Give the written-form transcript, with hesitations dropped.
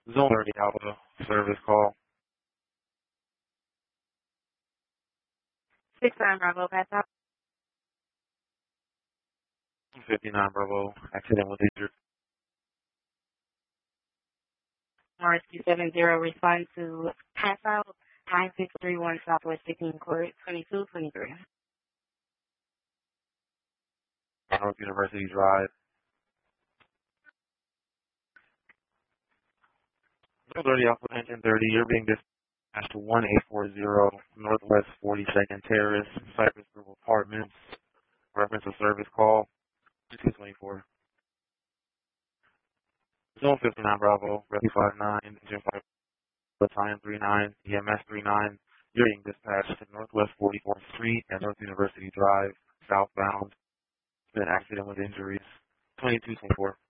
Zone 30 Alpha service call. 69 Bravo, pass out. 59 Bravo, accident with injured. RSQ 70, respond to pass out 9631 Southwest 15 Court 2223. North University Drive. Zone 30 Alpha engine 30, you're being dispatched to 1840 Northwest 42nd Terrace, Cypress Grove Apartments. Reference a service call. 224. Zone 59 Bravo, Rally 59, engine 5, battalion 39, EMS 39. You're being dispatched to Northwest 44th Street and North University Drive, southbound. Been an accident with injuries. 2224.